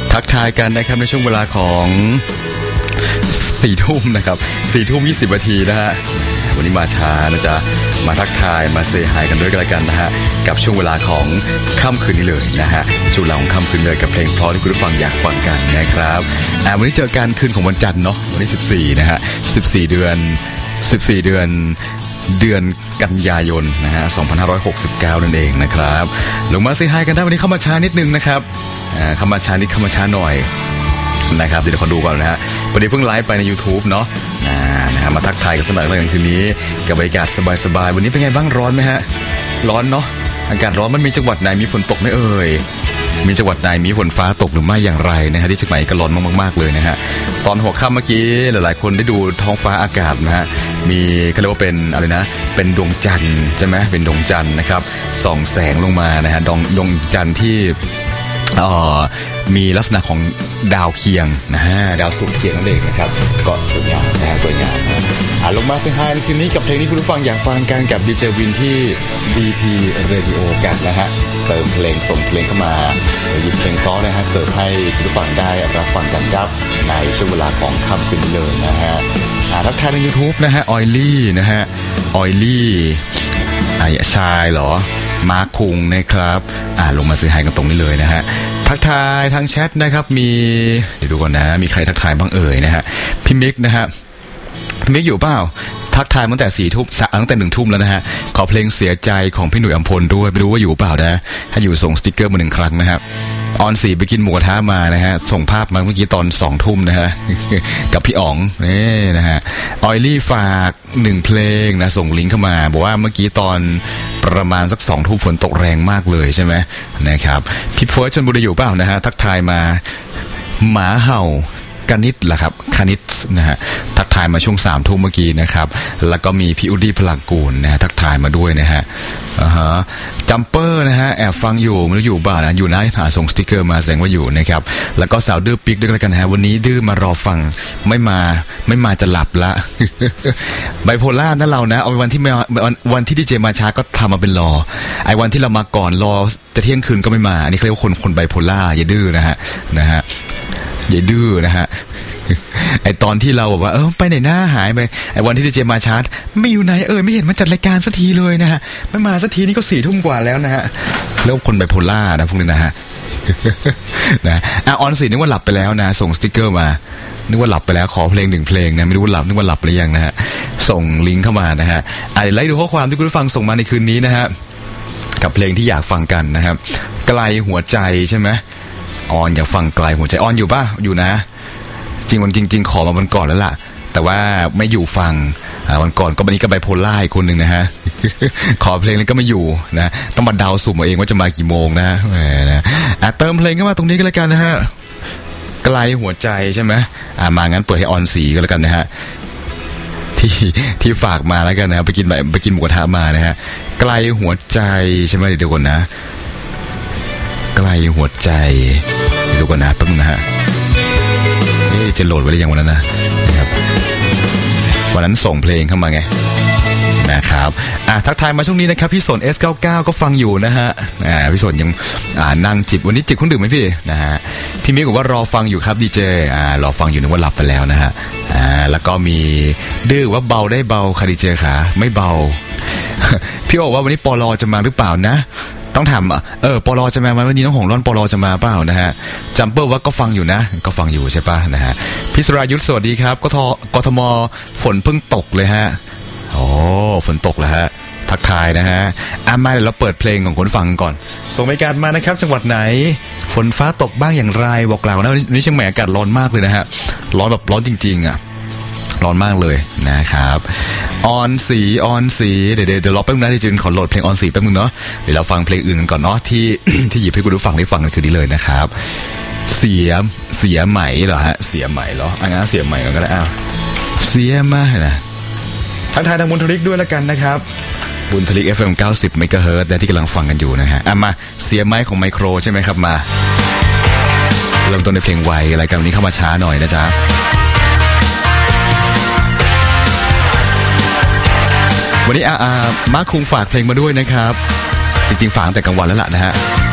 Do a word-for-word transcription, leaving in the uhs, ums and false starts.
ทักทายกันนะครับในช่วงเวลาของสี่ทุ่มนะครับสี่ทุ่มยี่สิบนาทีนะฮะวันนี้มาช้านะจ๊ะมาทักทายมาเซฮายกันด้วยกันแล้วกันนะฮะกับช่วงเวลาของค่ำคืนนี้เลยนะฮะช่วงเวลาของค่ำคืนเลยกับเพลงเพราะที่คุณผู้ฟังอยากฟังกันนะครับอ่าวันนี้เจอกันคืนของวันจันทร์เนาะวันที่สิบสี่นะฮะสิบสี่เดือนสิบสี่เดือนเดือนกันยายนนะฮะสองพันห้าร้อยหกสิบเก้านั่นเองนะครับลงมาเซฮายกันได้วันนี้เข้ามาช้านิดนึงนะครับอ่าเข้ามาช้านิดเข้ามาช้าหน่อยนะครับเดี๋ยวขอดูก่อนนะฮะพอดีเพิ่งไลฟ์ไปใน YouTube เนาะอ่านะฮะมาทักทายกันสักหน่อยแล้วกันคืนนี้กับบรรยากาศสบายๆวันนี้เป็นไงบ้างร้อนไหมฮะร้อนเนาะอากาศร้อนมันมีจังหวัดไหนมีฝนตกไหมเอ่ยมีจังหวัดไหนมีฝนฟ้าตกหรือไม่อย่างไรนะฮะที่เชียงใหม่ก็ร้อนมากๆเลยนะฮะตอนหัวค่ำเมื่อกี้หลายๆคนได้ดูท้องฟ้าอากาศนะฮะมีเขาเรียกว่าเป็นอะไรนะเป็นดวงจันทร์ใช่ไหมเป็นดวงจันทร์นะครับส่องแสงลงมานะฮะดวงดวงจันทร์ที่เอ่อมีลักษณะของดาวเคียงนะฮะดาวศุกร์เคียงนั่นเองนะครับก็สวยงามนะฮะสวยงามนะอ่ะลงมาเซฮายในคืนนี้กับเพลงที่คุณผู้ฟังอยากฟังกันกับดีเจวินที่ ดี พี Radio กันนะฮะเติมเพลงส่งเพลงเข้ามาหยิบเพลงเพราะนะฮะเสิร์ฟให้คุณผู้ฟังได้รับฟังกันครับในช่วงเวลาของค่ำคืนนี้เลยนะฮะอ่าทักทายใน YouTube นะฮะออยลี่นะฮะออยลี่ไอ้ชายเหรอมาร์คคุงนะครับอ่าลงมาซื้อให้กันตรงนี้เลยนะฮะทักทายทางแชทนะครับมีเดี๋ยวดูก่อนนะมีใครทักทายบ้างเอ่ยนะฮะพี่มิกนะฮะพี่มิกอยู่เปล่าทักทายตั้งแต่สี่ทุ่มตั้งแต่หนึ่งทุ่มแล้วนะฮะขอเพลงเสียใจของพี่หนุ่ยอัมพลด้วยไม่รู้ว่าอยู่เปล่านะถ้าอยู่ส่งสติ๊กเกอร์มาหนึ่งครั้งนะครับออนสี่ไปกินหมูกระทะมานะฮะส่งภาพมาเมื่อกี้ตอนสองทุ่มนะฮะกับพี่อ๋องนี่นะฮะออยลี่ฝากหนึ่งเพลงนะส่งลิงก์เข้ามาบอกว่าเมื่อกี้ตอนประมาณสักสองทุ่มฝนตกแรงมากเลยใช่ไหมนะครับพี่เฟิร์สชลบุรีอยู่เปล่านะฮะทักทายมาหมาเห่ากานิดแหละครับคานิดนะฮะทักทายมาช่วงสามทุ่มเมื่อกี้นะครับแล้วก็มีพี่อุดี้พลังกูลนะฮะทักทายมาด้วยนะฮะอ่าฮะจัมเปอร์นะฮะแอบฟังอยู่ไม่รู้อยู่บ้านนะอยู่นะหาส่งสติ๊กเกอร์มาแสดงว่าอยู่นะครับแล้วก็สาวดื้อปิ๊กด้วยกันนะฮะวันนี้ดื้อมารอฟังไม่มาไม่มาจะหลับละ ไบโพล่านั่นเรานะเอาวันที่มาวันที่ดีเจมาช้าก็ทำมาเป็นรอไอ้วันที่เรามาก่อนรอจะเที่ยงคืนก็ไม่มาอันนี้เขาเรียกว่าคนคนไบโพล่าอย่าดื้อนะฮะนะฮะอย่าดื้อนะฮะไอตอนที่เราบอกว่าเออไปไหนหน้าหายไปไอวันที่ดีเจมาชาร์จไม่อยู่ไหนเออไม่เห็นมาจัดรายการสักทีเลยนะฮะไม่มาสักทีนี่ก็สี่ทุ่มกว่าแล้วนะฮะแล้วคนไบโพล่านะพวกนี้นะฮะนะอ่ะออนสี่นึกว่าหลับไปแล้วนะส่งสติ๊กเกอร์มานึกว่าหลับไปแล้วขอเพลงหนึ่งเพลงนะไม่รู้ว่าหลับนึกว่าหลับหรือยังนะฮะส่งลิงก์เข้ามานะฮะไอ้ไล่ดูข้อความที่คุณผู้ฟังส่งมาในคืนนี้นะฮะกับเพลงที่อยากฟังกันนะครับไกลหัวใจใช่ไหมออนอยากฟังไกลหัวใจออนอยู่ป่ะอยู่นะจริงวันจริงๆขอมาวันก่อนแล้วล่ะแต่ว่าไม่อยู่ฟังวันก่อนก็วันนี้ก็ไบโพล่าอีกคนหนึ่งนะฮะ ขอเพลงนี้ก็ไม่อยู่นะต้องมาเดาสุ่มเอาเองว่าจะมากี่โมงนะนะอ่ะเติมเพลงเข้ามาตรงนี้ก็แล้วกันนะฮะไกลหัวใจใช่ไหมอ่ะมางั้นเปิดให้ออนสีก็แล้วกันนะฮะที่ที่ฝากมาแล้วกันนะไปกินไปกินหมูกระทะมานะฮะไกลหัวใจใช่ไหมเดี๋ยวก่อนนะไกลหัวใจเดี๋ยวก่อนนะแป๊บนึงนะฮะนี่จะโหลดไว้หรือยังวันนั้นนะนะครับวันนั้นส่งเพลงเข้ามาไงนะครับอ่ะทักทายมาช่วงนี้นะครับพี่สน เอส เก้าสิบเก้า ก็ฟังอยู่นะฮะอ่าพี่สนยังอ่านั่งจิบวันนี้จิบเครื่องดื่มไหมพี่นะฮะพี่มิกบอกว่ารอฟังอยู่ครับดีเจอ่ารอฟังอยู่นึกว่าหลับไปแล้วนะฮะอ่าแล้วก็มีดื้อว่าเบาได้เบาค่ะดีเจค่ะไม่เบา พี่บอกว่าวันนี้ปลอจะมาหรือเปล่านะต้องถามเออปลอจะมาวันนี้น้องหงร่อนปลอจะมาเปล่านะฮะจัมเปอร์ว่าก็ฟังอยู่นะก็ฟังอยู่ใช่ป่ะนะฮะพิศรายุทธสวัสดีครับกทกทมฝนเพิ่งตกเลยฮะโอ้ฝนตกแล้วฮะทักทายนะฮะอ่ะมาเดี๋ยวเราเปิดเพลงของคนฟังก่อนส่งรายการมานะครับจังหวัดไหนฝนฟ้าตกบ้างอย่างไรบอกกล่าวนะวันนี้เชียงใหม่อากาศร้อนมากเลยนะฮะร้อนแบบร้อนจริงๆอ่ะร้อนมากเลยนะครับออนสีออนสีเดี๋ยวเดี๋ยวรอแป๊บนึงนะที่จะขอโหลดเพลงออนสีแป๊บนึงเนาะเดี๋ยวเราฟังเพลงอื่นกันก่อนเนาะที่ ที่หยิบให้คุณผู้ฟังได้ฟังกันคือนี้เลยนะครับเสียเสียไหมเหรอฮะเสียไหมเหรออ่ะงั้นเสียไหมก็ได้อ้าวเสียมานะทักทายทางบุญทลิกด้วยแล้วกันนะครับบุญทลิก เอฟ เอ็ม เก้าสิบ เมกะเฮิรตซ์ที่กำลังฟังกันอยู่นะฮะอ่ะมาเสียไหมของไมโครใช่ไหมครับมาเริ่มต้นในเพลงไวรายการนี้เข้ามาช้าหน่อยนะจ๊ะวันนี้อาอามาร์คคุงฝากเพลงมาด้วยนะครับจริงๆฝากแต่กลางวันแล้วล่ะนะฮะ